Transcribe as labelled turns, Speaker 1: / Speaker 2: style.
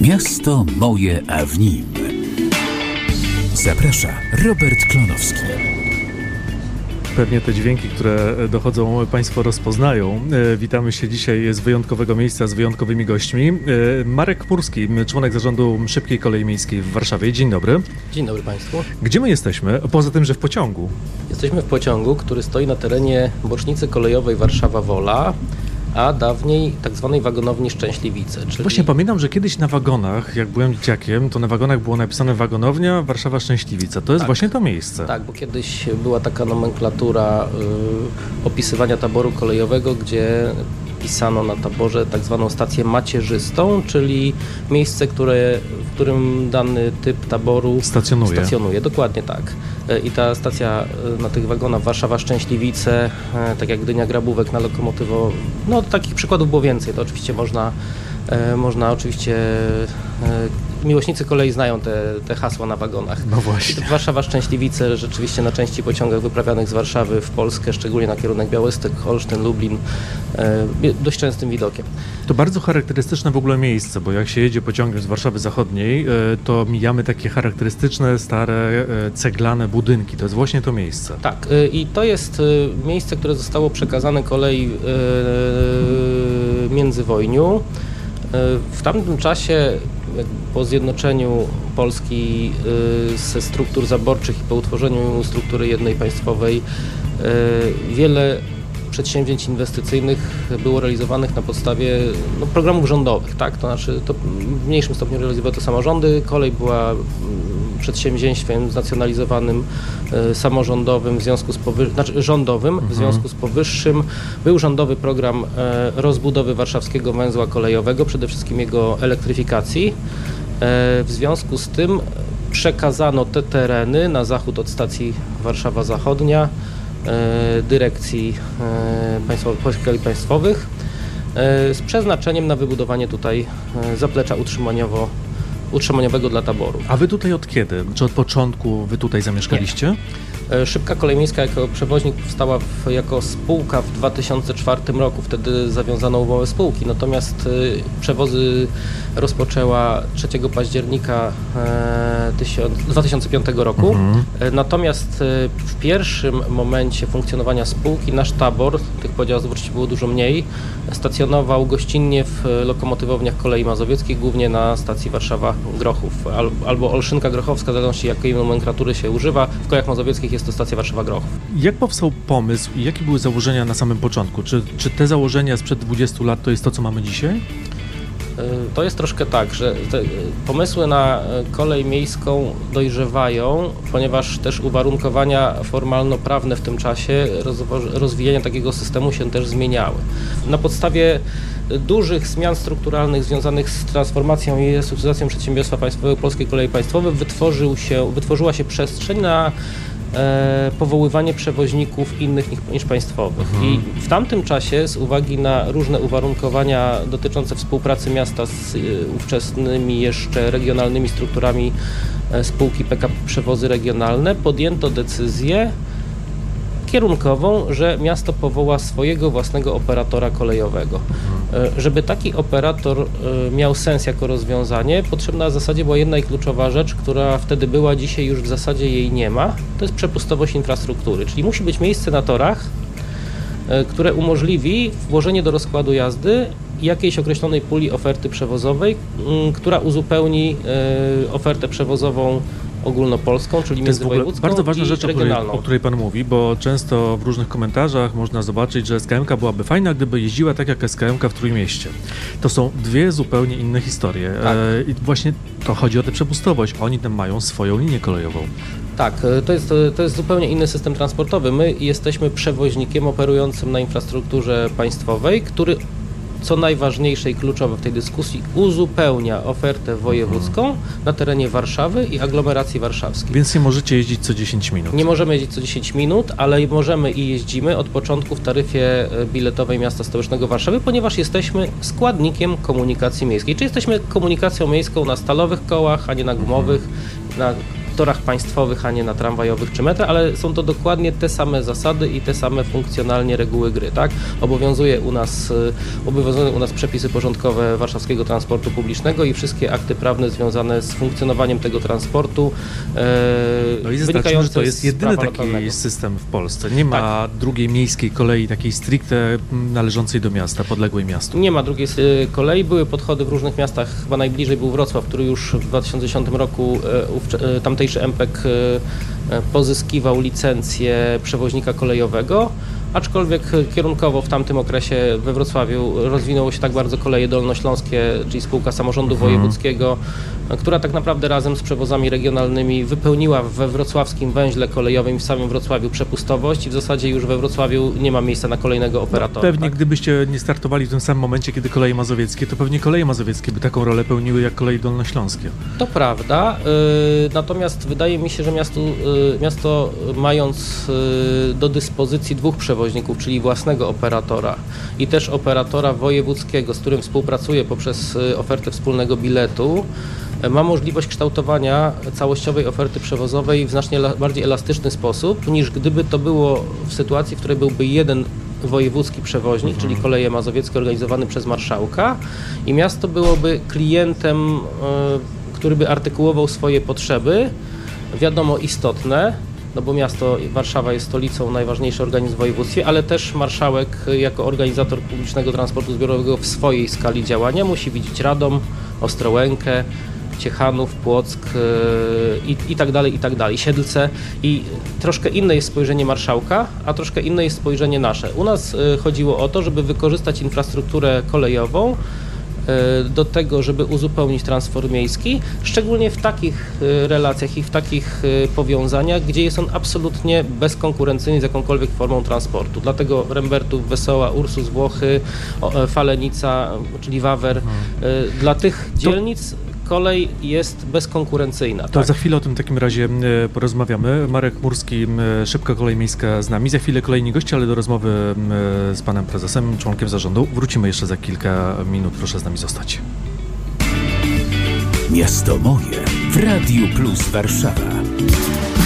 Speaker 1: Miasto moje, a w nim. Zaprasza Robert Klonowski.
Speaker 2: Pewnie te dźwięki, które dochodzą, Państwo rozpoznają. Witamy się dzisiaj z wyjątkowego miejsca, z wyjątkowymi gośćmi. Marek Chmurski, członek zarządu Szybkiej Kolei Miejskiej w Warszawie. Dzień dobry.
Speaker 3: Dzień dobry Państwu.
Speaker 2: Gdzie my jesteśmy? Poza tym, że w pociągu.
Speaker 3: Jesteśmy w pociągu, który stoi na terenie bocznicy kolejowej Warszawa-Wola, a dawniej tak zwanej wagonowni Szczęśliwice. Czyli...
Speaker 2: Właśnie pamiętam, że kiedyś na wagonach, jak byłem dzieciakiem, to na wagonach było napisane wagonownia Warszawa-Szczęśliwica. To jest właśnie to miejsce.
Speaker 3: Tak, bo kiedyś była taka nomenklatura opisywania taboru kolejowego, gdzie pisano na taborze tak zwaną stację macierzystą, czyli miejsce, w którym dany typ taboru stacjonuje. Dokładnie tak. I ta stacja na tych wagonach Warszawa-Szczęśliwice, tak jak Gdynia Grabówek na Lokomotywo, no takich przykładów było więcej. To oczywiście można oczywiście, miłośnicy kolei znają te hasła na wagonach.
Speaker 2: No właśnie.
Speaker 3: Warszawa-Szczęśliwice rzeczywiście na części pociągach wyprawianych z Warszawy w Polskę, szczególnie na kierunek Białystok, Olsztyn, Lublin, dość częstym widokiem.
Speaker 2: To bardzo charakterystyczne w ogóle miejsce, bo jak się jedzie pociągiem z Warszawy Zachodniej, to mijamy takie charakterystyczne, stare, ceglane budynki. To jest właśnie to miejsce.
Speaker 3: Tak, i to jest miejsce, które zostało przekazane kolei międzywojniu. W tamtym czasie, po zjednoczeniu Polski ze struktur zaborczych i po utworzeniu struktury jednej państwowej, wiele przedsięwzięć inwestycyjnych było realizowanych na podstawie programów rządowych, tak? To znaczy, to w mniejszym stopniu realizowały to samorządy. Kolej była przedsięwzięciem znacjonalizowanym, samorządowym, rządowym. W związku z powyższym był rządowy program rozbudowy warszawskiego węzła kolejowego, przede wszystkim jego elektryfikacji. W związku z tym przekazano te tereny na zachód od stacji Warszawa Zachodnia dyrekcji Polskich Kolei Państwowych z przeznaczeniem na wybudowanie tutaj zaplecza utrzymaniowego dla taboru.
Speaker 2: A wy tutaj od kiedy? Czy od początku wy tutaj zamieszkaliście?
Speaker 3: Nie. Szybka Kolej Miejska jako przewoźnik powstała jako spółka w 2004 roku, wtedy zawiązano umowę spółki, natomiast przewozy rozpoczęła 3 października 2005 roku. Natomiast w pierwszym momencie funkcjonowania spółki nasz tabor, tych podziałów oczywiście było dużo mniej, stacjonował gościnnie w lokomotywowniach Kolei Mazowieckich, głównie na stacji Warszawa-Grochów albo Olszynka-Grochowska, w zależności jakiej nomenklatury się używa. W Kolejach Mazowieckich jest to stacja Warszawa-Grochów.
Speaker 2: Jak powstał pomysł i jakie były założenia na samym początku? Czy te założenia sprzed 20 lat to jest to, co mamy dzisiaj?
Speaker 3: To jest troszkę tak, że te pomysły na kolej miejską dojrzewają, ponieważ też uwarunkowania formalno-prawne w tym czasie rozwijania takiego systemu się też zmieniały. Na podstawie dużych zmian strukturalnych związanych z transformacją i restrukturyzacją przedsiębiorstwa państwowego Polskiej Kolei Państwowej wytworzyła się przestrzeń na powoływanie przewoźników innych niż państwowych. I w tamtym czasie z uwagi na różne uwarunkowania dotyczące współpracy miasta z ówczesnymi jeszcze regionalnymi strukturami spółki PKP Przewozy Regionalne podjęto decyzję kierunkową, że miasto powoła swojego własnego operatora kolejowego. Żeby taki operator miał sens jako rozwiązanie, potrzebna w zasadzie była jedna i kluczowa rzecz, która wtedy była, dzisiaj już w zasadzie jej nie ma. To jest przepustowość infrastruktury, czyli musi być miejsce na torach, które umożliwi włożenie do rozkładu jazdy jakiejś określonej puli oferty przewozowej, która uzupełni ofertę przewozową ogólnopolską, czyli międzywojewódzką.
Speaker 2: Bardzo ważna rzecz,
Speaker 3: regionalną.
Speaker 2: o której Pan mówi, bo często w różnych komentarzach można zobaczyć, że SKM-ka byłaby fajna, gdyby jeździła tak jak SKM-ka w Trójmieście. To są dwie zupełnie inne historie.
Speaker 3: Tak.
Speaker 2: I właśnie to chodzi o tę przepustowość. Oni tam mają swoją linię kolejową.
Speaker 3: Tak, to jest zupełnie inny system transportowy. My jesteśmy przewoźnikiem operującym na infrastrukturze państwowej, który, co najważniejsze i kluczowe w tej dyskusji, uzupełnia ofertę wojewódzką na terenie Warszawy i aglomeracji warszawskiej.
Speaker 2: Więc nie możecie jeździć co 10 minut.
Speaker 3: Nie możemy jeździć co 10 minut, ale możemy i jeździmy od początku w taryfie biletowej Miasta Stołecznego Warszawy, ponieważ jesteśmy składnikiem komunikacji miejskiej. Czyli jesteśmy komunikacją miejską na stalowych kołach, a nie na gumowych, na torach państwowych, a nie na tramwajowych czy metra, ale są to dokładnie te same zasady i te same funkcjonalnie reguły gry, tak? Obowiązują u nas przepisy porządkowe warszawskiego transportu publicznego i wszystkie akty prawne związane z funkcjonowaniem tego transportu.
Speaker 2: No i zaznaczmy, że to jest jedyny taki system w Polsce. Nie ma drugiej miejskiej kolei takiej stricte należącej do miasta, podległej miastu.
Speaker 3: Nie ma drugiej kolei. Były podchody w różnych miastach. Chyba najbliżej był Wrocław, który już w 2010 roku tamtejszy MPK pozyskiwał licencję przewoźnika kolejowego, aczkolwiek kierunkowo w tamtym okresie we Wrocławiu rozwinęło się tak bardzo Koleje Dolnośląskie, czyli spółka samorządu wojewódzkiego, która tak naprawdę razem z przewozami regionalnymi wypełniła we wrocławskim węźle kolejowym w samym Wrocławiu przepustowość i w zasadzie już we Wrocławiu nie ma miejsca na kolejnego operatora.
Speaker 2: Pewnie gdybyście nie startowali w tym samym momencie, kiedy Koleje Mazowieckie, to pewnie Koleje Mazowieckie by taką rolę pełniły jak Koleje Dolnośląskie.
Speaker 3: To prawda, natomiast wydaje mi się, że miasto mając do dyspozycji dwóch przewoźników, czyli własnego operatora i też operatora wojewódzkiego, z którym współpracuje poprzez ofertę wspólnego biletu, ma możliwość kształtowania całościowej oferty przewozowej w znacznie bardziej elastyczny sposób, niż gdyby to było w sytuacji, w której byłby jeden wojewódzki przewoźnik, czyli Koleje Mazowieckie organizowany przez marszałka i miasto byłoby klientem, który by artykułował swoje potrzeby, wiadomo istotne, no bo miasto Warszawa jest stolicą, najważniejszy organizm w województwie, ale też marszałek jako organizator publicznego transportu zbiorowego w swojej skali działania musi widzieć Radom, Ostrołękę, Ciechanów, Płock i tak dalej, Siedlce i troszkę inne jest spojrzenie marszałka, a troszkę inne jest spojrzenie nasze. U nas chodziło o to, żeby wykorzystać infrastrukturę kolejową do tego, żeby uzupełnić transport miejski, szczególnie w takich relacjach i w takich powiązaniach, gdzie jest on absolutnie bezkonkurencyjny z jakąkolwiek formą transportu. Dlatego Rembertów, Wesoła, Ursus, Włochy, Falenica, czyli Wawer. Dla tych dzielnic kolej jest bezkonkurencyjna.
Speaker 2: To za chwilę o tym w takim razie porozmawiamy. Marek Chmurski, Szybka Kolej Miejska z nami. Za chwilę kolejni goście, ale do rozmowy z panem prezesem, członkiem zarządu wrócimy jeszcze za kilka minut. Proszę z nami zostać.
Speaker 1: Miasto moje w Radiu Plus Warszawa.